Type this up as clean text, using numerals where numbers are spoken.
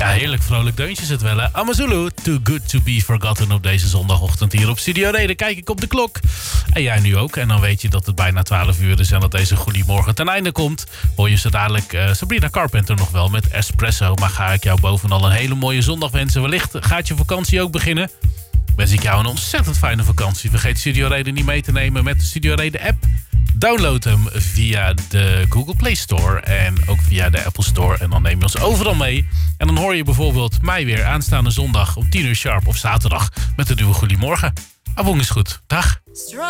Ja, heerlijk vrolijk deuntje zit wel, hè? Amazulu, Too Good To Be Forgotten op deze zondagochtend hier op Studio Reden. Kijk ik op de klok. En jij nu ook. En dan weet je dat het bijna 12 uur is en dat deze goedemorgen ten einde komt. Hoor je zo dadelijk Sabrina Carpenter nog wel met Espresso. Maar ga ik jou bovenal een hele mooie zondag wensen. Wellicht gaat je vakantie ook beginnen. Wens ik jou een ontzettend fijne vakantie. Vergeet Studio Reden niet mee te nemen met de Studio Reden app. Download hem via de Google Play Store en ook via de Apple Store. En dan neem je ons overal mee. En dan hoor je bijvoorbeeld mij weer aanstaande zondag om 10 uur sharp of zaterdag met de nieuwe Goedemorgen. Abong is goed. Dag.